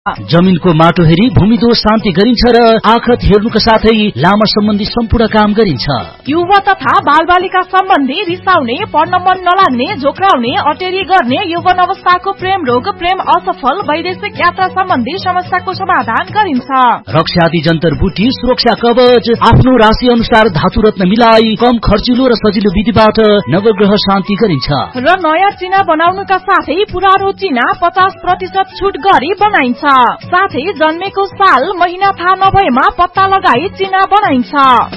जमिनको माटो हेरी भूमिदोष शान्ति गरिन्छ र आखत हेर्नुका साथै लामा सम्बन्धी सम्पूर्ण काम गरिन्छ। युवा तथा बालबालिका सम्बन्धी रिसाउने, पढ्न मन नलाग्ने, झोक्राउने, अटेरी गर्ने, यौवन अवस्थाको प्रेम रोग, प्रेम असफल, वैदेशिक यात्रा सम्बन्धी समस्याको समाधान गरिन्छ। रक्षादि जन्तर बुटी, सुरक्षा कवच, आफ्नो राशि अनुसार धातु रत्न मिलाई कम खर्चिलो र सजिलो विधिबाट नवग्रह शान्ति गरिन्छ। र नयाँ चिना बनाउनुका साथै पुरानो चिना 50% छुट गरी बनाइन्छ। साथै जन्मेको साल महिना थाहा नभएमा पत्ता लगाई चिना बनाइन्छ।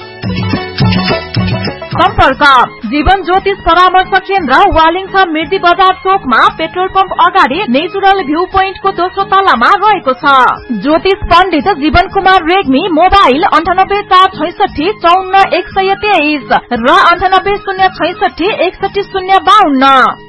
सम्पर्क जीवन ज्योतिष परामर्श केन्द्र, वालिङछा मिर्दी बजार चोकमा, पेट्रोल पम्प अगाडि नेचुरल भ्यू पोइन्टको दोस्रो तलामा रहेको छ। ज्योतिष पण्डित जीवन कुमार रेग्मी, मोबाइल 9846 54123 र 9806 61052।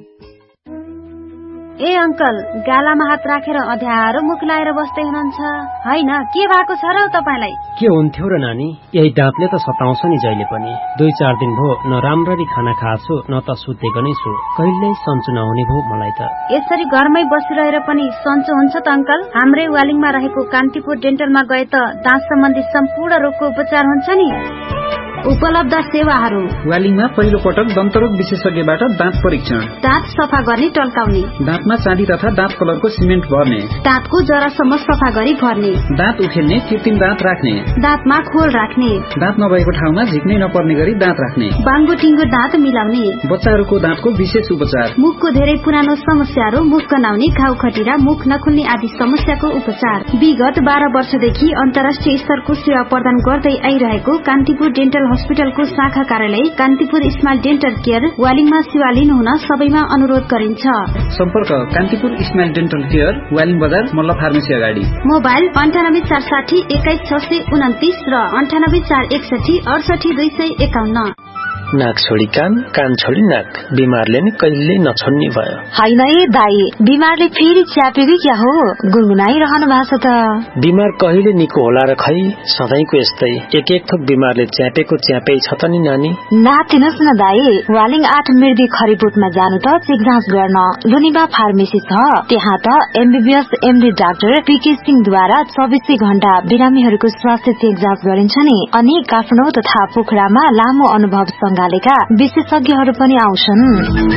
ए अंकल, गालामा हात राखेर अध्यारो मुख लाएर बस्दै हुनुहुन्छ हैन? के भएको छ र तपाईलाई? के हुन्थ्यो र नानी, यही दाँतले त सताउँछ नि जहिले पनि। 2-4 दिन भो न राम्ररी खाना खाछु न त सुतेको नै छु। कहिल्यै सन्चो नहुने भो मलाई त। यसरी घरमै बसिरहेर पनि सन्चो हुन्छ त अंकल? हाम्रै वालिङमा रहेको कान्तिपुर डेन्टलमा गए त दाँत सम्बन्धी सम्पूर्ण रोगको उपचार हुन्छ नि। उपलब्ध सेवाहरू: वालिङमा पहिलो पटक दन्तरोग विशेषज्ञबाट दाँत परीक्षण, दाँत सफा गर्ने टल्काउने, दाँतमा चाँदी तथा दाँत कलरको सिमेन्ट भर्ने, दाँतको जरासम्म सफा गरी भर्ने, दाँत उखेल्ने, कृत्रिम दाँत राख्ने, दाँतमा खोल राख्ने, दाँत नभएको ठाउँमा झिक्नै नपर्ने गरी दाँत राख्ने, बाङ्गो टिङ्गो दाँत मिलाउने, बच्चाहरूको दाँतको विशेष उपचार, मुखको धेरै पुरानो समस्याहरू, मुख गनाउने, घाउ खटिरा, मुख नखुल्ने आदि समस्याको उपचार। विगत 12 वर्षदेखि अन्तर्राष्ट्रिय स्तरको सेवा प्रदान गर्दै आइरहेको कान्तिपुर डेन्टल हस्पिटलको शाखा कार्यालय कान्तिपुर स्माइल डेन्टल केयर, वालिङमा सेवा लिनुहुन सबैमा अनुरोध गरिन्छ। सम्पर्क Kantipur smile dental care, Waling बजार, मल्ल फार्मेसी अगाडि। मोबाइल 9846 21629 र 9841 68251। नाक छोडी कान, कान छोडी नाक, बिमारले नि कहिल्यै नछोड्ने भयो। हैन ए दाई, बिमारले फेरि च्यापेको क्या हो? गुनगुनाइरहनु भएको छ त। बिमार कहिले निको होला र खै, सधैँको यस्तै एक थोक बिमारले च्यापेको च्यापै छ त नि नानी। नातिनुहोस् न दाई, वालिङ 8 मिर्दी खरिबोटमा जानु त चेक जाँच गर्न लुनिबा फार्मेसी छ। त्यहाँ त MBBS MD डाक्टर PK सिंहद्वारा 24 घण्टा बिरामीहरूको स्वास्थ्य चेक जाँच गरिन्छ नि। अनि काठमाडौँ तथा पोखरामा लामो अनुभव सँगालेका विशेषज्ञहरू पनि आउँछन्।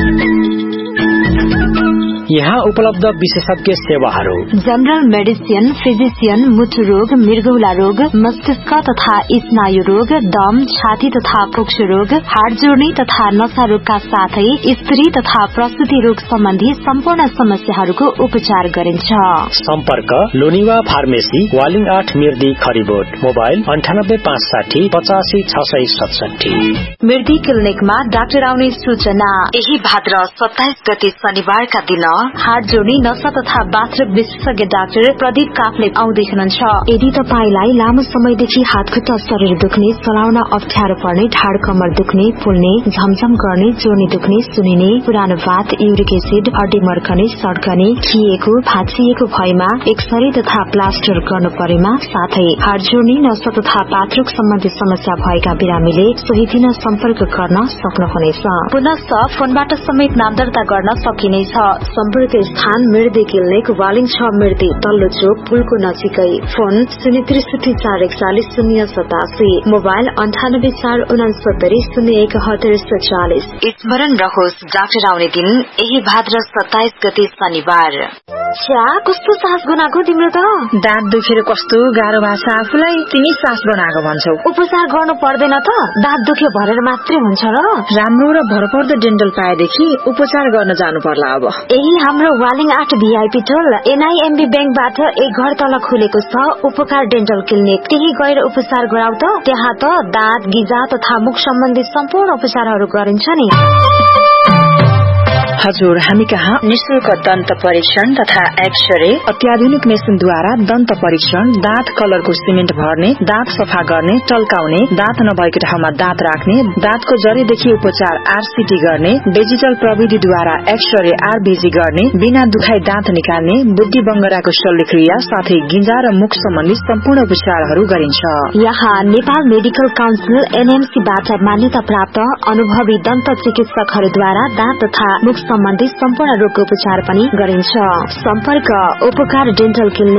यहाँ उपलब्ध विशेषज्ञ सेवाहरू: जनरल मेडिसिन, फिजिशियन, मुटु रोग, मृगौला रोग, मस्तिष्क तथा स्नायु रोग, दम, छाती तथा पुक्ष रोग, हाड जोड्ने तथा नसा रोगका साथै स्त्री तथा प्रसुति रोग सम्बन्धी सम्पूर्ण समस्याहरूको उपचार गरिन्छ। सम्पर्क लोनिवा pharmacy, Waling 8 मिर्दी Kharibot. Mobile 9856 85 667। मिर्दी क्लिनिकमा doctor आउने सूचना। यही भाद्र 27 गते शनिबारका दिन हाड जोड्ने, नसा तथा बाथरुम विशेषज्ञ डाक्टर प्रदीप काफले आउँदै हुनुहुन्छ। यदि तपाईलाई लामो समयदेखि हात खुट्टा शरीर दुख्ने, चलाउन अप्ठ्यारो पर्ने, ढाड कमर दुख्ने, फुल्ने, झमझम गर्ने, जोर्नी दुख्ने, सुनिने, पुरानो बात, युरिक एसिड, हड्डी मर्कने, सड्कने, खिएको, भाँचिएको भएमा एक्सरे तथा प्लास्टर गर्नु परेमा, साथै हाड जोड्ने, नसा तथा बाथरुम सम्बन्धी समस्या भएका बिरामीले सोही दिन सम्पर्क गर्न सक्नुहुनेछ। पुनः फोनबाट समेत नाम दर्ता गर्न सकिनेछ। सम्पर्क स्थान मिर्दी क्लिनिक, वालिङ 6 मिर्दी तल्लो चोक, पुलको नजिकै। फोन 063 441 087। मोबाइल 98 469 071 स्मरण रहोस्, डाक्टर आउने दिन यही भाद्र 27 गते शनिबार। छ्या, कस्तो सास बनाएको तिम्रो त? दाँत दुखेर कस्तो गाह्रो भएको छ आफूलाई, तिमी सास बनाएको भन्छौ। उपचार गर्नु पर्दैन त? दाँत दुख्यो भनेर मात्रै हुन्छ र? राम्रो र भरपर्दो डेन्टल पाएदेखि उपचार गर्न जानु पर्ला अब। यही हाम्रो वालिङ 8 VIP टोल NIMB बैंकबाट 1 घर तल खुलेको छ उपकार डेन्टल क्लिनिक। त्यही गएर उपचार गराउ त। त्यहाँ त दाँत, गिजा तथा मुख सम्बन्धी सम्पूर्ण उपचारहरू गरिन्छ नि। हजुर, हामी कहाँ निशुल्क दन्त परीक्षण तथा एक्सरे, अत्याधुनिक मेसिनद्वारा दन्त परीक्षण, दाँत कलरको सिमेन्ट भर्ने, दाँत सफा गर्ने, टल्काउने, दाँत नभएको ठाउँमा दाँत राख्ने, दाँतको जरीदेखि उपचार RCT गर्ने, डिजिटल प्रविधिद्वारा एक्सरे RBG गर्ने, बिना दुखाइ दाँत निकाल्ने, बुद्धि बङ्गराको शल्यक्रिया साथै गिजा र मुख सम्बन्धी सम्पूर्ण उपचारहरू गरिन्छ। यहाँ नेपाल मेडिकल काउन्सिल NMC बाट मान्यता प्राप्त अनुभवी दन्त चिकित्सकहरूद्वारा दाँत तथा मुख सम्बन्धी सम्पूर्ण रोगको उपचार पनि गरिन्छ। सम्पर्क उपकार डेन्टल क्लिनिक,